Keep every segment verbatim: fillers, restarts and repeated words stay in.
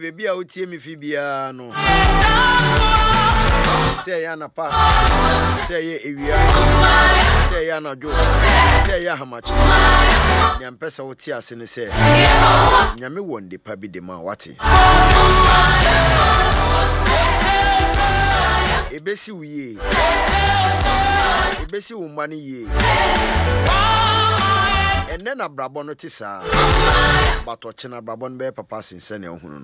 Baby, I would see me Fibia. No, say Yana Pa, say Evia, say Yana Joe, say how much. Yam Pesa would see us in the say. Yami won the Pabi de Mawati. Ebesi ye, Ebesi money ye. And then a Brabon tisa, but Ochena Brabon bear papa since Senna Hun.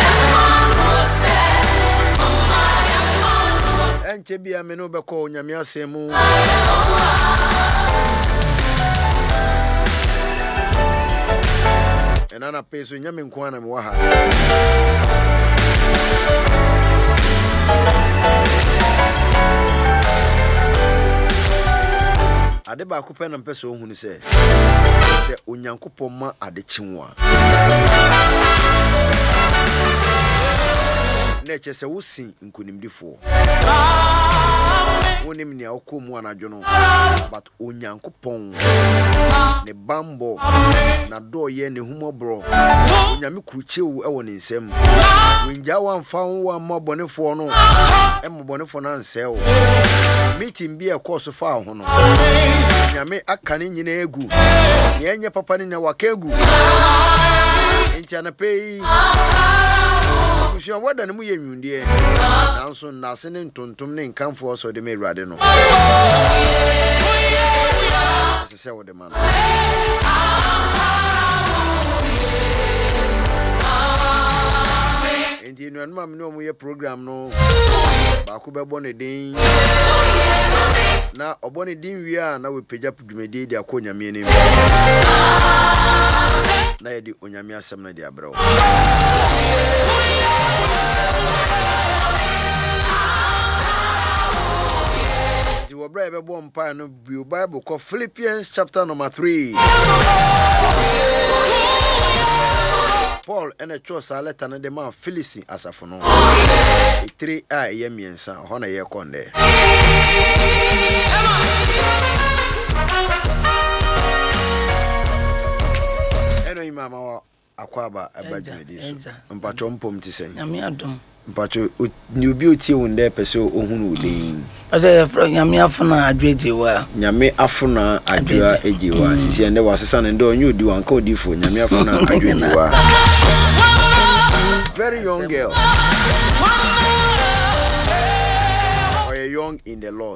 And Chebia Menobako, Yamia Semu. And Anna pays with Yamin Kwana Waha. Adeba kupen and peso who say, say, Unyankupoma at the Chinwa. Nature say, who sing in Kunim before. Onim ni okumu anajono, but Unyankupon, ne bambo, na do ye ne humo bro. Unyami kuchiu ewo ni nsem. Winjawa mfawu wa mabone fono, emu bone fona nseo. Meeting be a course of far hono. Nyame akani nyine egu. Nyenye papa ni na wakegu. Inti anapei. Kushiwa wada ni muye myundie. Nanso nasene ntontom ne nkamfo oso de me rade no. Sese wo de man. Inti no anuma me no mu ye program no. Ba ku be bone den. Na obone din wia na we peja dwumede di akonyame ni. Na ye di onyame asem na di abrawo. Di wobra be bo mpa no Bible called Philippians chapter number three. Paul and a choice a letter na de man Philisi asafono. E three a ye miensa hona ye konde. Eno imama wa akwaba abadwedi so. Mpacho mpom ti sen. Nyame adom. Mpacho ni obi oti wonde pese ohunu odin. Ase nyame afuna adweje wa. Nyame afuna adwa ejiwa. Sisi ende wasesa ne ndo onyu odi wanka odifo nyame afuna adweje wa. Very young girl. Or you're young in the Lord.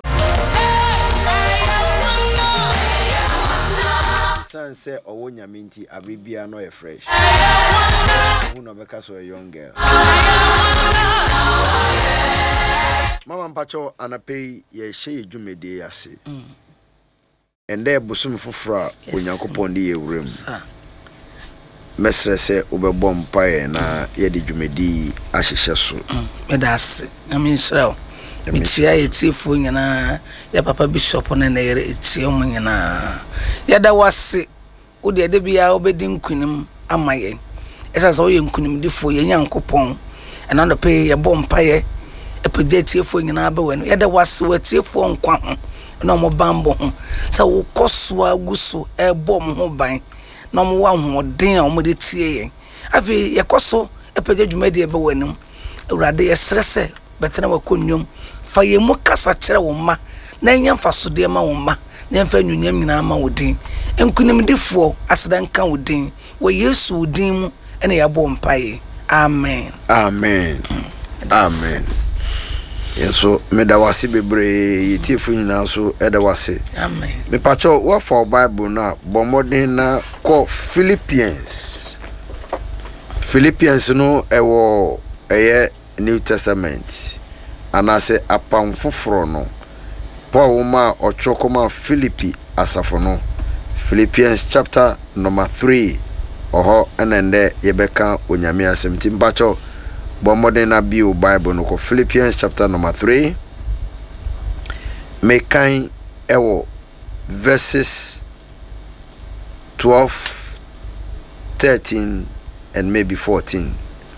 Son say owo nyame nti abibia no e fresh. Who no beka so a young girl. Mama mpacho anapei ye hye dwumede ase. And there busum fofra onyankopon de ye wurem. Mesre se obebɔ mpae na ye de dwumedi ahyehye so. Medas na me nsraw. Me chia yetifo nyina ya papa bishop na na yere chia mu nyina. Ya da wase wo de de bia obedi nkunim amaye. Esa so ye nkunim difo ye nyankopon. Ana no pe ye bɔ mpae e pede tiefo nyina ba wenu. Ya da wase watiefo nkwa ho na mo bambo ho. Sa wo koso aguso e bɔ mo ho ban. Na mo wa hoden a mo de tie yen afi yekoso epeje dwumade ebe wanum awurade yesrese betena wakonnwom fa ye mu kasa kire wo ma na nyamfa sode ma wo ma na mfa nwunyam nyina ma wo din enkunimdifo asedan kan wo din wo Yesu din mu ene yabo mpae amen amen amen. Yeso medawase bebre yetifu nyina so edawase amen. Me pacho what for Bible na bomodin na call Philippians. Philippians no ewo eye New Testament anase apam foforo no Paul ma ochokoma Philippi asafo no Philippians chapter number three oho enende yebeka onyame asem timpacho bomodin na bio Bible no ko Philippians chapter number three mekan ewo verses twelve, thirteen and maybe fourteen.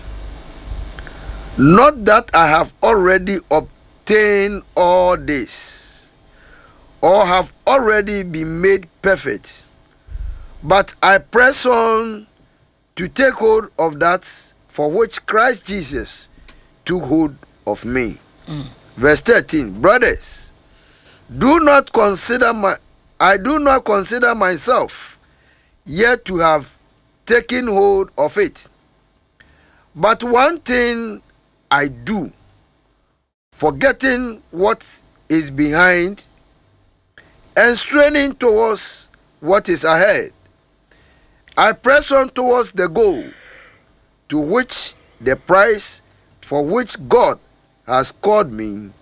Not that I have already obtained all this or have already been made perfect, but I press on to take hold of that for which Christ Jesus took hold of me. Mm. Verse thirteen, brothers, do not consider my I do not consider myself yet to have taken hold of it. But one thing I do, forgetting what is behind and straining towards what is ahead, I press on towards the goal, to which the prize for which God has called me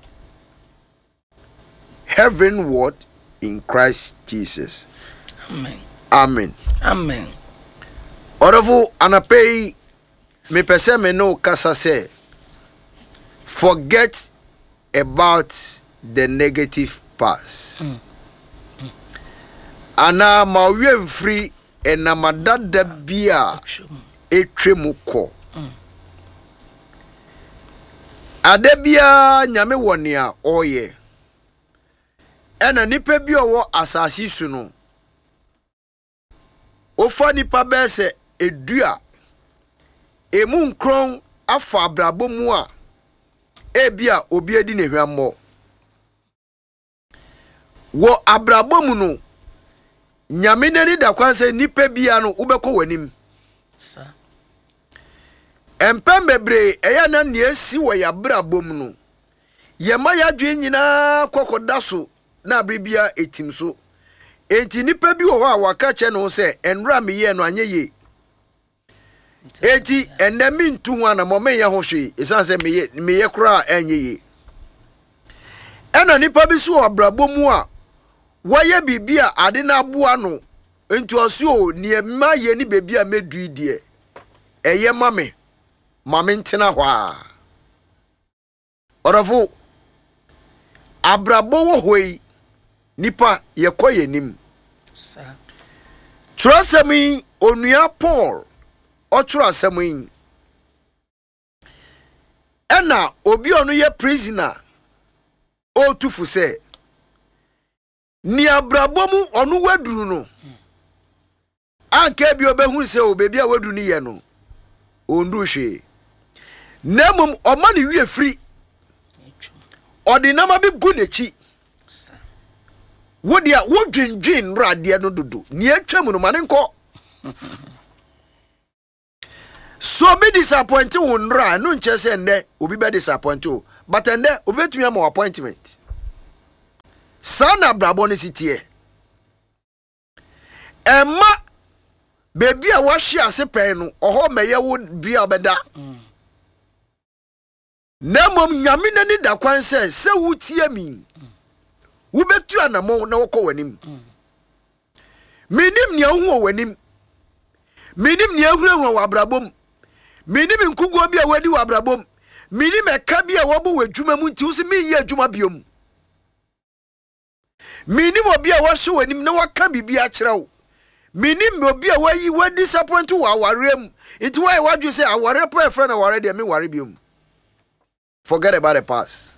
heavenward in Christ Jesus. Amen. Amen. Amen. Oravo anapei me pese me no kasa say, forget about the negative past. Mm. Ana mawe free enamadada bia etwemu ko. Adebia nyame wonea oye. Ena nipa bi owo asasi su no. Ofa nipa bese edua. Emu nkron afa abrabo mu a ebia obi edi ne hwammo. Wo abrabo mu no nyame nani da kwanse nipa bia no ubekọ wanim. Sa. Empem bebre eya na ne esi wo ya brabo mu no. Yema ya dwe nyina kokoda so na abribia etim so. Enti nipa bi wo a waka che no se enra meye no anye ye. Eti enemi ntu ho na mo meye ho hwe esan se meye meye kura anye ye. Ena nipa bi so abrabo mu a waye bibia ade na aboa no enti oso ne ma ye ni bebia medui de eye mame mame ntena ho a orafo abrabo wo hoi nipa ye koye nim Sa. Trusemi onua Paul o trusemi ena obi onu ye prisoner o tufu se ni abrabomu onu waduru no anka bi obehu se o bebi a wadu ni ye no ondu hwe nemum oma ne wie free ordinama bi gu nechi wodia wodwendwen rade no dodo ni atwam no mane nko so be disappoint wo nra no nche se nde obi be disappoint o but nde obetumi am appointment sana brabo ne sitie emma bebi a wahye ase pen no oho meye wo bia obeda nemom nyame nani da kwan se se wutie mi wo betu anamo na wokọ wanim minim ne ahu wanim minim ne ahurahura wa brabom minim nkugo bia wadi wa brabom minim eka bia wobo wadwuma mu nti wo se mi ye adwuma biom minim obi a wahye wanim na waka bibia kyerɛw minim obi a wayi wa disappoint wa awarem nti why wadwu say aware pa friend aware de me ware biom. Forget about the past.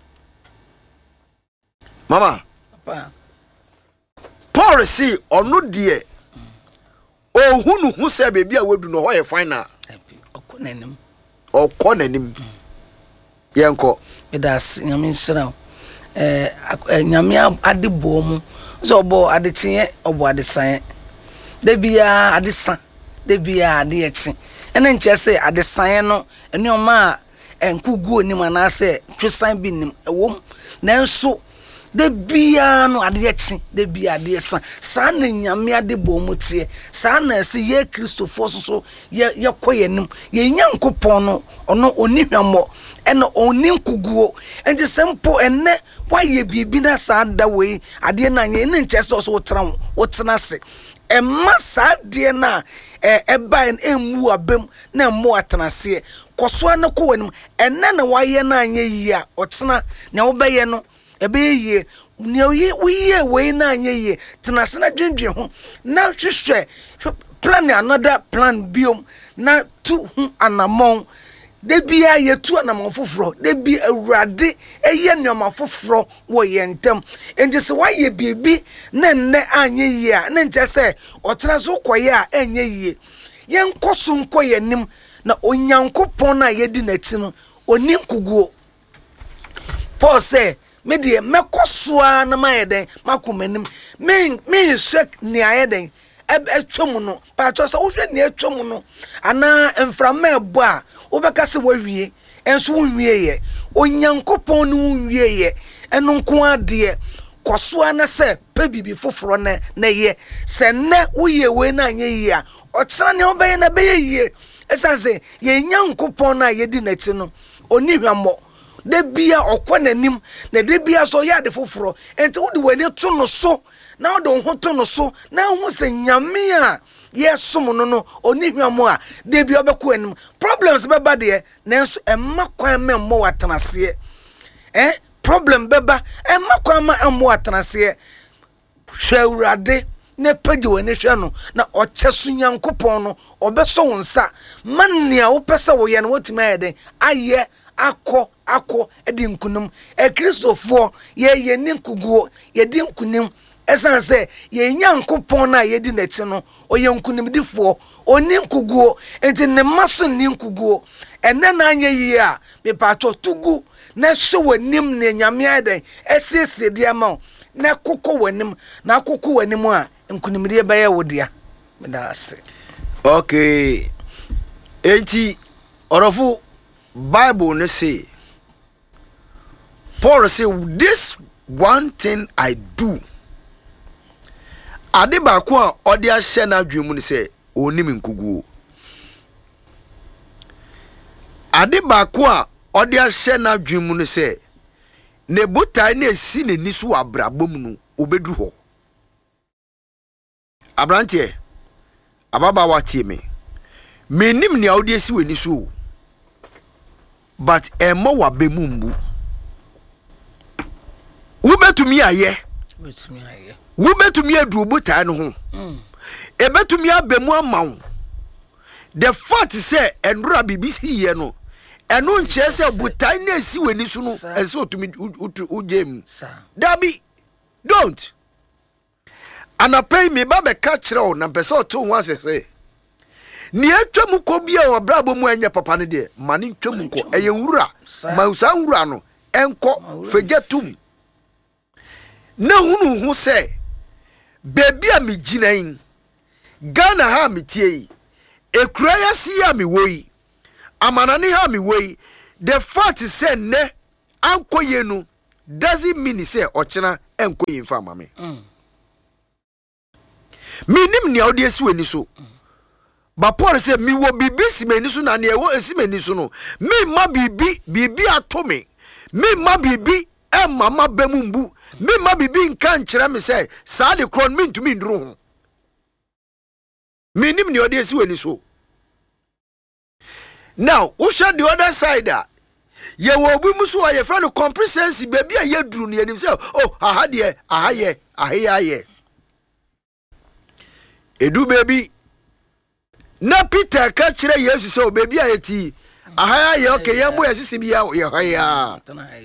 Mama Papa. Paul see onu die ohunu hu se bebi a wadu no ho ye final Okonanim. Okonanim. Yenko Edas nyame nsira eh nyame adebo mu so obo adetie obo adesan de bia adesa de bia ade echi ene nche se adesan no ene oma enkugu onim anase twesan bi nim ewom nanso de bia no ade echi de bia ade esa sa na nyame adebo mu tie sa na se ye Kristofo so ye ye koyenim ye nyankopon no ono onihwamo ene oni nkuguo enti sempo enne waye bibi na sa da we ade na nye ne nche se so wotran wotena se emma sa de na e eba emu abem na emu atenase koso na ko wanim enne na waye na anye yi a otena na wo beye no ebe yi ne wiye we na anye yi tenase na dwendwe ho na hwehwe plan another plan biom na tu hu anamon de bia yetu anamon foforo de bi awurade eye nneoma foforo wo yentem enje se waye bibi na nne anye yi a na nje se otena so koye a enye yi yen koso nkoye nim na onyankopon na yedi n'akyi no oni nkuguo Paul say me de mekosoa na mayeden makomanim me me swek ni ayeden etwom no pa cho so wo hwe ni etwom no ana emframa ebo a wo beka se wawie enso wo wie ye onyankopon no wie ye eno nko ade kosoa na se pe bibi foforo na na ye se ne wo ye we na anye ye a okira ne obeye na beye ye esanse ye nyankopon na ye di n'achi no oni hwammo de bia okwa nanim na de bia so ya de foforo enti wo de wani to no so na wo de ho to no so na ho se nyame a yesom no no oni hwammo a de bia obekọ anim problems beba de na enso emma kwan memmo watenase eh problem beba emma kwan ma emmo watenase hwawurade ne page wani hwe no na ochesu nyankopon no obeso wonsa mannia wo pese wo ye no wotima yeden aye akọ akọ edi nkunum e kristofo ye ye ninkuguo ye di nkunim esanse ye nyankopon na ye di n'achi no oye nkunim difo oni nkuguo enti ne maso ninkuguo ene na anya yi a me pacho tugu na so wanim ne nyame aden esiesie dia ma na kokko wanim na kokko wanim a nkunim de baye wodia me da ase okay enti orofu Bible ne say Paul say this one thing I do ade ba ko a ode a hye na adwemu ne say onim nkuguo ade ba ko a ode a hye na adwemu ne say ne botai na esi ne nisu abrabom no obedu ho abrante ababa watie me menim ne ode esi we nisu but emo wa bemumbu ubetumi aye betumi aye ubetumi adu botai no ho mm ebetumi abemu amawo the fact say enura bibisi ye no eno nche se botai na esi weni su no ese otumi ugem dabi don't anapay me ba be ka kire o na pese oto ho asese ni atwam ko bia o brabo mu anya papa ne de mane ntwam ko eye nwura ma usa nwura no enko fegetum na hunu hu se bebi a mi ginan Ghana ha mi tie ekura ya si ya mi woi amanane ha mi woi the fact say ne ankoye no doesn't mean say ochina enkoye mfa mame mm. Minim ni awde esi weni so mm. Ba Paul say mi wo bibi si mani so na ne wo esi mani so no mi ma bibi bibi atome mi ma bibi e mama bemumbu mi ma bibi nka nkyere me say sa de kron mi ntumi ndro ho minim ni awde esi weni so. Now who share the other side that ye wo bi muso a ye friend comprehensive baby a ye duru ne anim say oh aha de aha ye aha ye edu baby na Peter ka kire Yesu say baby a yeti aha ye okay ye mo yesisi bia ye hoya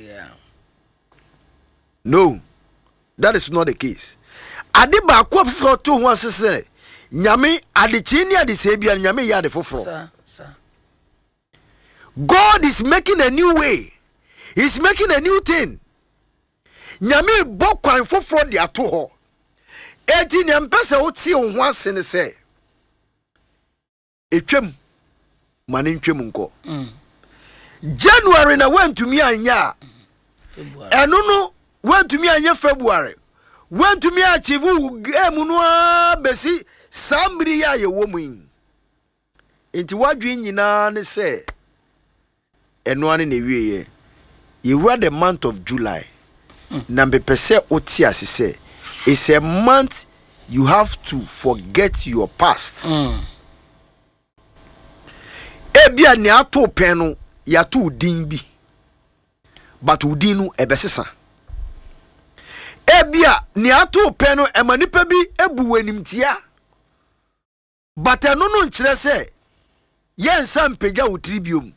no that is not the case ade ba ko so to ho asese nyame ade chi ni ade se bia nyame ya ade foforo. God is making a new way. He's making a new thing. Nyame bokwan foforo de ato ho. Eti ne mpese oti ho asene se. Etwem mane ntwem nko. Mm. January na went to me anya. Eno no went to me anya February. Went to me achieve emu no besi sambri ya ye wo mu. Enti wadwe nyina ne se eno ane ne wiye you were the month of July mm. na mbepese oti asese it's a month you have to forget your past mm. Ebia ne ato pen no ya to udin bi but udin no ebesesa ebia ne ato pen no emanipa bi ebu wanimtia but eno no nkyere se yensa mpega utiri biom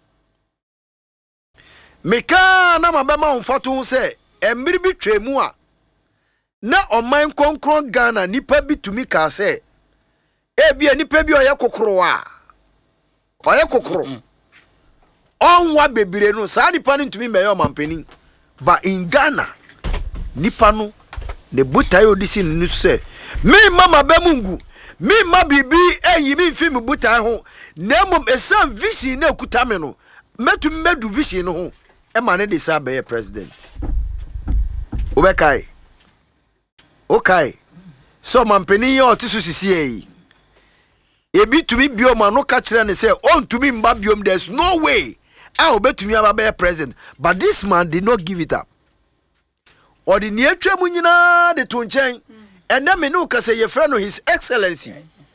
meka na mabema onfato se emmiri bi twemu a na oman konkron Ghana nipa bi tumi ka se ebia nipa bi oye kokoro a oye kokoro onwa bebire no saa nipa no ntumi meye omampani ba in Ghana nipa no ne botaye odisi nu se me mama bemungu me ma bibi eyi me fi me botaye ho na mom esam vision na kuta me no metu medu vision no ho e ma ne de sa be president obekai okay so mampani ye otisu sisi eyi ebi tumi bioma no ka kire ne say on tumi mba biom there's no way I obetumi aba be president but this man did not give it up or the near twemu nyina de to nchen and then me no ka say ye friend no his excellency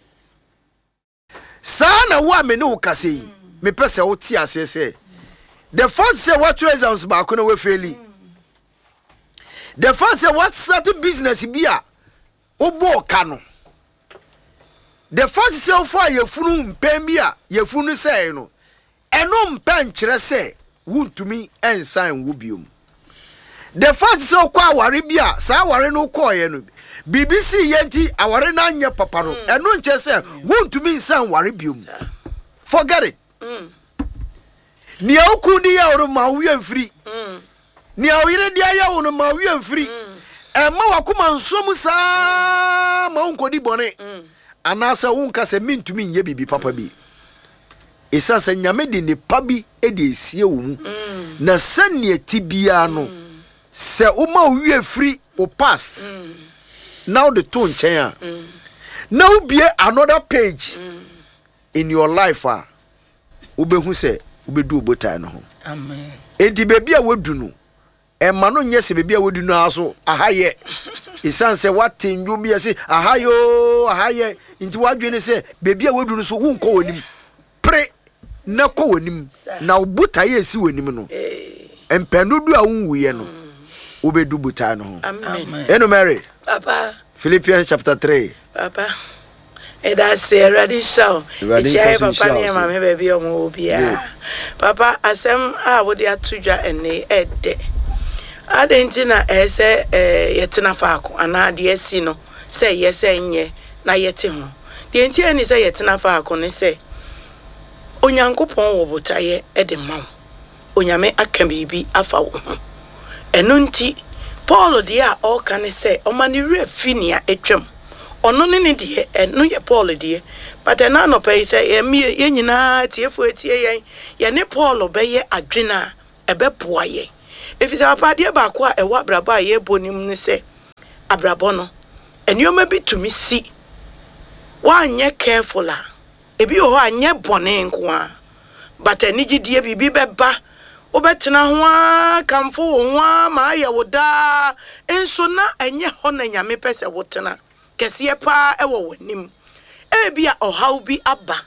sana wa me no ka say me pese wo ti ase say the first say what results ba ko no we faili the first say what start business bia obo ka no the first say for ye funu mpem bia ye funu say no eno mpen kire say wuntumi ensan wo biom the first say kwa aware bia sa aware no ko ye no B B C yenti aware na anye papa no eno nche say wuntumi ensan ware biom forget it mm. Ni okundi ya oro ma wi amfiri mm. Ni awire dia ya oro ma wi amfiri mm. E ma wakoma nsom sa ma unkodi bone mm. Anasa unka se mintumi nye bibi papa bi Isa se nyame di ne pabi e de esie wo mu mm. Na sane tibia no mm. Se uma wi afiri o past mm. Now the tone change mm. Now be another page mm. in your life ah ubehu se ubedu botai no ho amen enti bebi a wodu no e ma no nyese bebi a wodu no aso ahaye isan se watenjum bi se ahayo ahaye enti wadwene se bebi a wodu no so hu nko wonim pre na ko wonim na botai esi wonim no empenudu a wunwuye no ubedu botai no ho amen eno Mary papa Philippians chapter three papa Eda se ready show. Ichai papa ni ma me baby omo obia. Papa asem a wo de atudwa ene ede. Adenti na ese eh yetena faako ana de asi no se yese nye na yete ho. De enti ani se yetena faako ne se Onyankopon wo botaye ede mawo. Onyame aka bibi afa wo ho. Eno nti Paul de a o kan se o mani refinia etwam. Ono ne ne die eno ye Paul die but na no pay say ye me ye nyina tiefo etie yen ye ne Paul be ye adwena ebe boa ye if is papa die ba ko a e wa braba ye bonim ne se abrabo no enioma bi to me si wa anye careful a ebi o anye bone nko a but enigi die bibi beba obetena ho a kamfo ho a ma ye woda enso na enye ho na nyame pese wotena kesiye pa ewo wanim ebia ohaw bi aba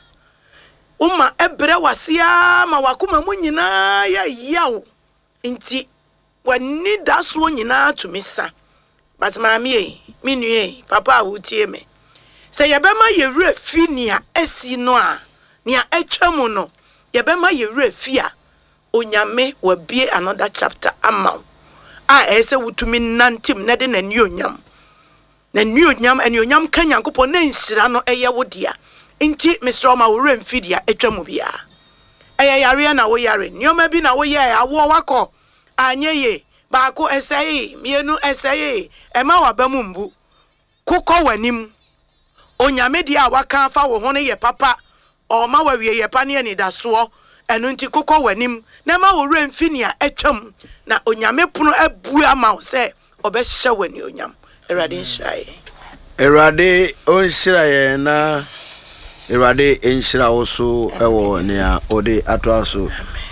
uma ebre wasia ma wakoma mu nyina ya yawo nti wani daso nyina to misa but maami e minue papa awutie me se yebema yewura finia esi no a nia etwamu no yebema yewura fia onyame wabie another chapter amount a ese wutumi nantim na de na ni onyam na new nyam enionyam ka Nyankopon na nhira no eye wodia nti Mister Ma wo remfidia etwamu bia eye yare na wo yare nyoma bi na wo ye awo wako anyeye baako esai mienu esai ema wabamu mbu kokọ wanim onyame dia waka fa wo ho ne ye papa o ma wawie ye pa ne ani daso enu nti kokọ wanim na ma wo remfinia etwam na onyame pono abu ama wo se obehye wani onyam Erade nshiraye Erade onshiraye na Erade enshira oso ewo nea ode atwaso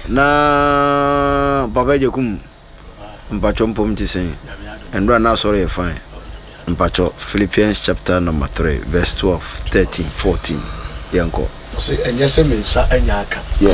na papa jekum mpacho mpom tisen endwa na sorry fine mpacho Philippians chapter number three verse twelve, thirteen, fourteen yanko say enyese mensa anyaka yes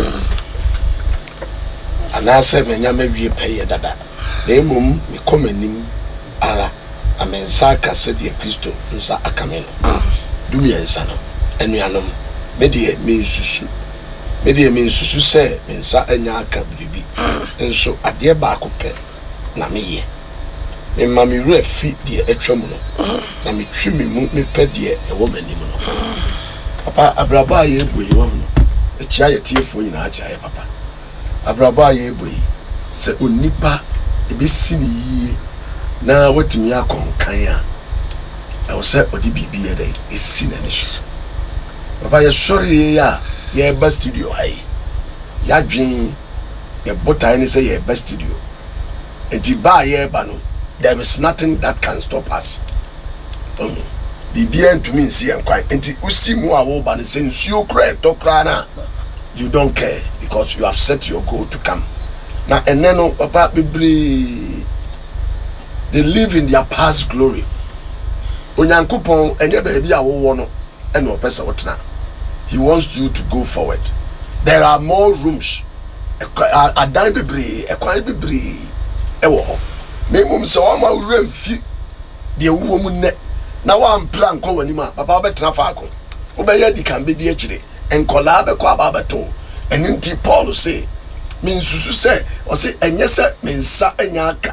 anase menya mawie peye dada na emum me komanim ara amensa ka se de Kristo nsa akamelo dumia nsa no enuanom me de me nsusu me de me nsusu se nsa anya aka bibi enso ade ba akopɛ na me ye me ma me refi de etwam no na me twi me mu me pɛ de e wo manim no papa abraba ye buye wo no e chia ye tiefo nyina chia ye papa abraba ye boy se onipa e be sini yi na watimi akonkan a e wo se odi bibi ye dey e sini ne so papa ye sorry ya ye ba studio ai ya dwen ye botai ni say ye ba studio enti ba ye ba no there is nothing that can stop us um bibi en to me see en kwai enti usi mu a wo ba ne say nsuo kra to kra na you don't care because you have set your goal to come na eneno papa bibli they live in their past glory onyankopon enye ba bi a wo wo no ene opesa wotena he wants you to go forward there are more rooms adan bibli ekwan bibli ewo ho me mum se o ma wura mfi de wuwo mu ne na wa mpra nko wani ma papa betena faako wo be ya di kan be di akire enkola be kwa baba to eninti Paul say min susu say o say enye say min sa enya aka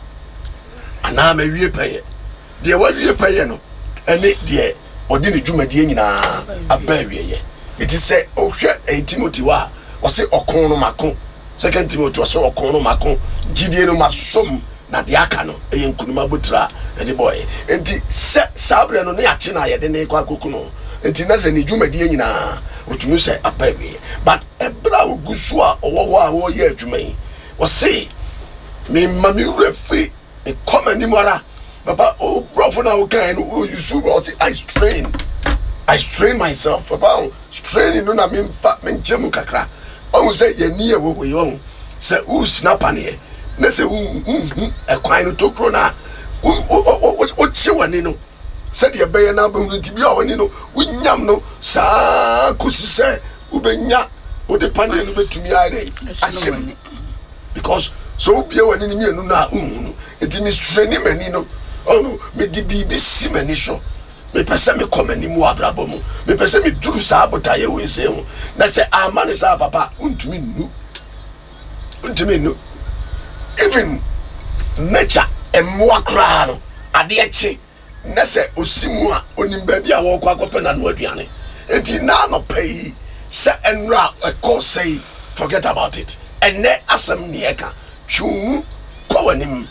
ana ma wie peye de wa wie peye no ene de odi ne dwumadie nyina aba wie ye iti say o hwe e Timothy wa o say okon no mako second Timothy o say okon no mako gidie no masom na de aka no e nkunuma botra e de boy enti se sabre no ne ache na ye de ne kwa koku no enti na se ne dwumadie nyina otunu se aba wie but ebra ogusu a owo a wo ye adwuma yi o say me mami refi e come ni mora papa o brofo na o kan no you should o say I strain I strain myself papa straining no na me fa me njemu kakra o say ye ni e wo we yo say u snap an e na say u e kwan no tokro na o o o che wani no say de be na be hu nti bi a wani no unyam no sa kusise ubenya o de panel no betumi ade asem because so be wani ni mienu na unu enti mi straining mani no oh no me di bi bi si mani so me pese me komani mu abrabo mu me pese me duru sa abotaye we se hu na se amane sa papa untumi nu untumi nu even nature emwa kra no ade echi na se osimu a onim ba bi a wo kwa akope na no aduane enti na no pay se enra e ko say forget about it enne asem ni eka twu ko wanim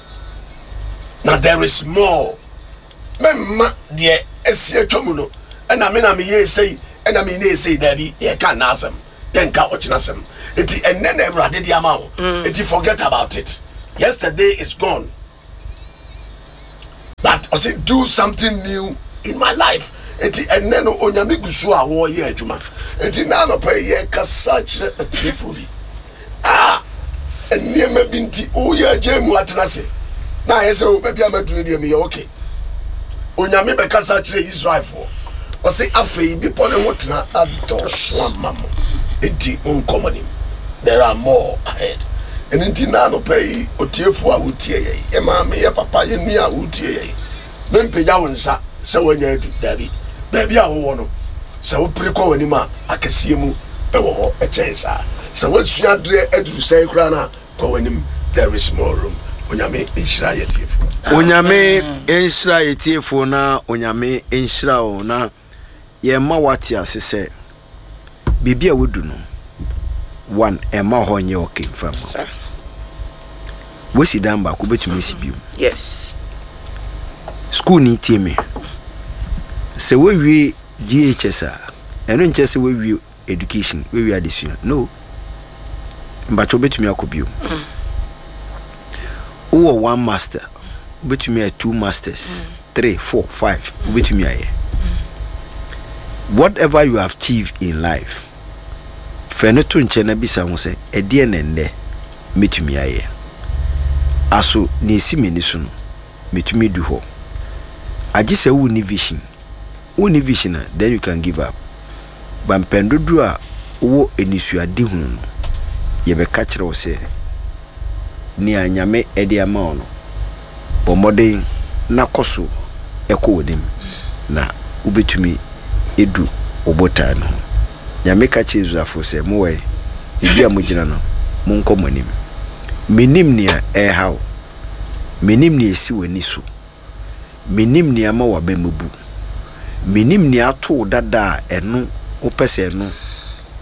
now there is more memma de esie twamu no ena me na me ye say ena me ne say da bi ye ka na asem den ka ochina asem enti enne na ebrade de ama wo enti forget about it yesterday is gone but I say do something new in my life enti enne no onyame gusu a wo ye adwuma enti na no pay ye kasa kire atifuri ah enne ma binti o ye agemu atenase na yese o baby amadu de me ye okay onyame be kasa kire Israel for o say afei bi pone hotena adoso amamo enti uncommon there are more ahead and enti na no pay otiefo a wotie ye e ma me ye papa ye nua wotie ye be mpenya wonsa se wanya adu dabi baby a wo no se wo preko wani ma akasie mu e wo ho e chensa se wo suadre aduru sai kura na ko wanim there is more room onyame enhira ye tiefo onyame enhira ye tiefo na onyame enhira o na ye ma wati asese bibia wodu no one ema ho nye okay fam wo si dan ba ko betumi sibiu yes school ni tie me se we wi G H S a eno nche se we wi education we wi addition no mbacho betumi akobiu o one master betumi a two masters mm. three four five betumi aye whatever you have achieved in life fene to nche na bisa ho se ede ne nde metumi aye aso ni simeni so no metumi du ho agise wo ni vision wo ni vision then you can give up bampendodu a wo enisuade hu no ye be ka kire wo se ni anyame ede ama ono bomodin na koso eko wodim na ubetumi edu obota no nyame ka chizu afo se mo we bibia mo gina no mo nkomonim menim nia e hawo menim nia esi wani so menim nia ma wabemubu menim nia to dada eno opese eno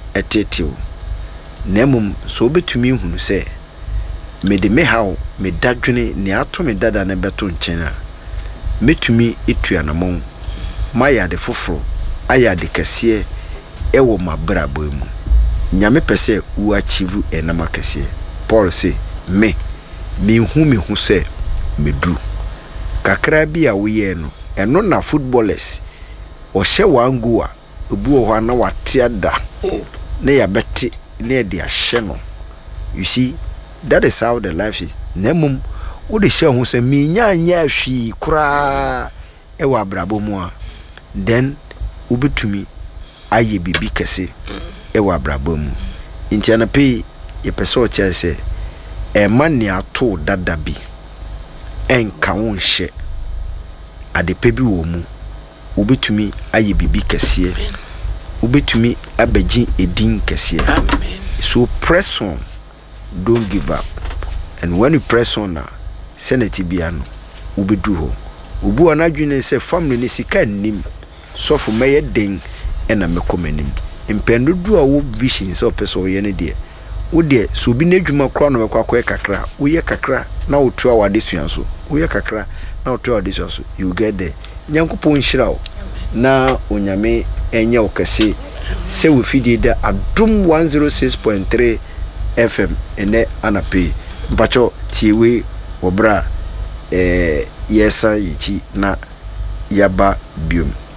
etetew nemum so betumi hunu se me de me haw me dadwene ne ato me dada na beto nchen a metumi etuanamon maya de foforo aya de kese ewo mabrabo mu nyame pese u achieve enama kese Paul say me me hu me hu se medu kakra bi a woye no eno na footballers o hye wangu a obu ho na wate da na ya beti na de ahye no. You see, that is how the life is. Nemum wo de hye hu se me nya nya hwi kura e wa brabo mu a then ubetumi aye bibi kese e wa brabo mu nti ana pe ye pese o che se e mani ato dada bi enka won hye adepe bi wo mu ubetumi aye bibi kese ubetumi abagin edin kese. So press on, don't give up, and when you press on na seneti biano ubedu ho ubu anadwene se family ne sika nim so for meye den ena mekomanim impendo du a wo vision so person ye ne de wo de so bi na dwuma kro no mekwa kwa kakra wo ye kakra na wo tu awade suan so wo ye kakra na wo tu awade suan so you get there nyankopon nhira wo na onyame enye wo kase se wo fidie da adum one oh six point three F M ene anape mpacho tiwe wobra eh yesa yichi na yaba biom.